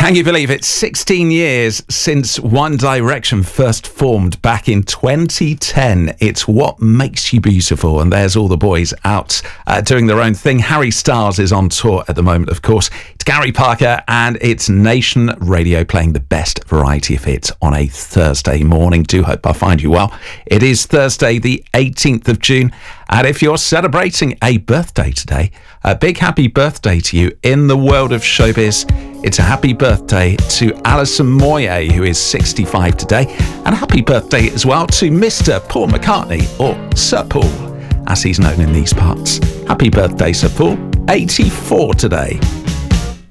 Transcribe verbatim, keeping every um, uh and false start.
Can you believe it? sixteen years since One Direction first formed back in twenty ten. It's What Makes You Beautiful, and there's all the boys out uh, doing their own thing. Harry Styles is on tour at the moment, of course. It's Gary Parker, and it's Nation Radio playing the best variety of hits on a Thursday morning. Do hope I find you well. It is Thursday, the eighteenth of June, and if you're celebrating a birthday today, a big happy birthday to you in the world of showbiz. It's a happy birthday to Alison Moyet, who is sixty-five today, and happy birthday as well to Mister Paul McCartney, or Sir Paul, as he's known in these parts. Happy birthday, Sir Paul, eighty-four today.